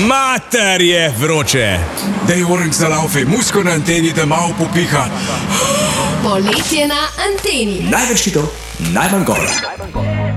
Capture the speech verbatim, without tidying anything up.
Mater je vroče. Dej orang za laufe, musko na anteni, da malo popiha. Poletje na anteni. Največ hitov, najmanj govora.